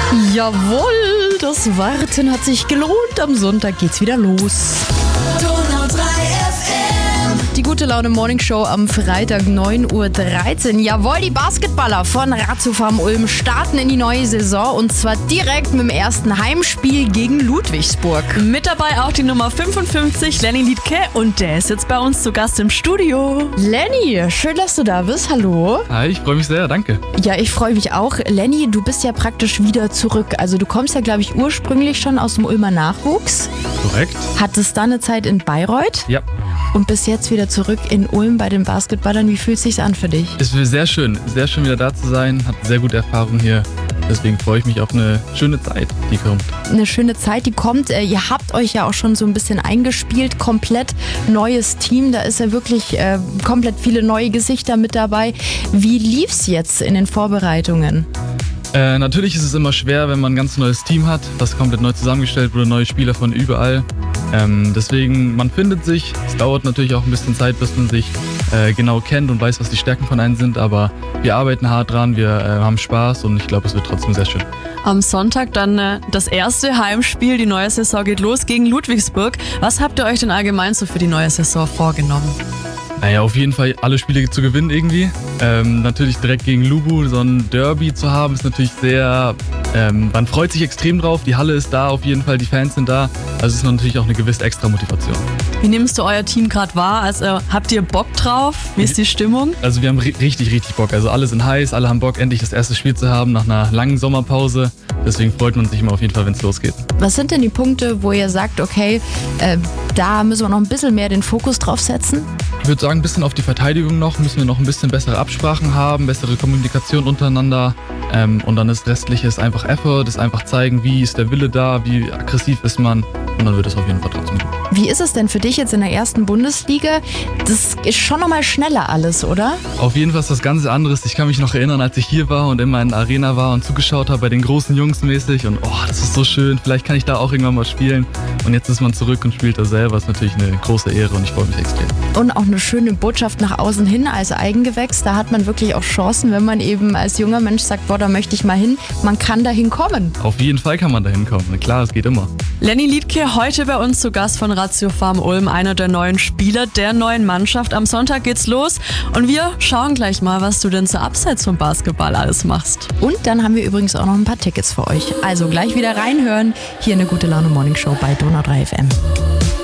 Jawohl, das Warten hat sich gelohnt. Am Sonntag geht's wieder los. Donau 3 FM. Die gute Laune Morning Show am Freitag 9:13 Uhr. Jawohl, die Basketballer von Ratio Farm Ulm starten in die neue Saison und zwar direkt mit dem ersten Heimspiel gegen Ludwigsburg. Mit dabei auch die Nummer 55, Lenny Liedtke, und der ist jetzt bei uns zu Gast im Studio. Lenny, schön, dass du da bist. Hallo. Hi, ich freue mich sehr, danke. Ja, ich freue mich auch. Lenny, du bist ja praktisch wieder zurück. Also du kommst ja, glaube ich, ursprünglich schon aus dem Ulmer Nachwuchs. Korrekt. Hattest da eine Zeit in Bayreuth Ja, und bist jetzt wieder zurück in Ulm bei den Basketballern. Wie fühlt es sich an für dich? es wird sehr schön wieder da zu sein. Hatte sehr gute Erfahrungen hier. Deswegen freue ich mich auf eine schöne Zeit, die kommt. Eine schöne Zeit, die kommt. Ihr habt euch ja auch schon so ein bisschen eingespielt. Komplett neues Team. Da ist ja wirklich komplett viele neue Gesichter mit dabei. Wie lief's jetzt in den Vorbereitungen? Natürlich ist es immer schwer, wenn man ein ganz neues Team hat, was komplett neu zusammengestellt wurde, neue Spieler von überall. Deswegen, man findet sich. Es dauert natürlich auch ein bisschen Zeit, bis man sich genau kennt und weiß, was die Stärken von einem sind. Aber wir arbeiten hart dran, wir haben Spaß und ich glaube, es wird trotzdem sehr schön. Am Sonntag dann das erste Heimspiel, die neue Saison geht los gegen Ludwigsburg. Was habt ihr euch denn allgemein so für die neue Saison vorgenommen? Naja, auf jeden Fall alle Spiele zu gewinnen irgendwie. Natürlich direkt gegen Lubu so ein Derby zu haben, ist natürlich sehr... man freut sich extrem drauf, die Halle ist da auf jeden Fall, die Fans sind da. Also es ist natürlich auch eine gewisse Extra-Motivation. Wie nimmst du euer Team gerade wahr? Also habt ihr Bock drauf? Wie ist die Stimmung? Also wir haben richtig Bock. Also alle sind heiß, alle haben Bock, endlich das erste Spiel zu haben nach einer langen Sommerpause. Deswegen freut man sich immer auf jeden Fall, wenn es losgeht. Was sind denn die Punkte, wo ihr sagt, okay, da müssen wir noch ein bisschen mehr den Fokus drauf setzen? Ich würde sagen, ein bisschen auf die Verteidigung noch, müssen wir noch ein bisschen bessere Absprachen haben, bessere Kommunikation untereinander. Und dann das Restliche ist einfach Effort, ist einfach zeigen, wie ist der Wille da, wie aggressiv ist man. Und dann wird es auf jeden Fall trotzdem gut. Wie ist es denn für dich jetzt in der ersten Bundesliga? Das ist schon nochmal schneller alles, oder? Auf jeden Fall ist was ganz anderes. Ich kann mich noch erinnern, als ich hier war und immer in der Arena war und zugeschaut habe bei den großen Jungs mäßig. Und das ist so schön, vielleicht kann ich da auch irgendwann mal spielen. Und jetzt ist man zurück und spielt da selber. Das ist natürlich eine große Ehre und ich freue mich extrem. Und auch eine schöne Botschaft nach außen hin als Eigengewächs. Da hat man wirklich auch Chancen, wenn man eben als junger Mensch sagt, boah, da möchte ich mal hin. Man kann dahin kommen. Auf jeden Fall kann man dahin kommen. Na klar, es geht immer. Lenny Liedtke, heute bei uns zu Gast von Ratio Farm Ulm, einer der neuen Spieler der neuen Mannschaft. Am Sonntag geht's los und wir schauen gleich mal, was du denn so abseits vom Basketball alles machst. Und dann haben wir übrigens auch noch ein paar Tickets für euch. Also gleich wieder reinhören. Hier eine gute Laune Morning Show bei Donau 3 FM.